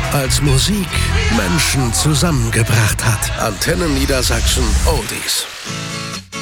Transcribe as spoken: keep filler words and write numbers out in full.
als Musik Menschen zusammengebracht hat. Antennen Niedersachsen Oldies.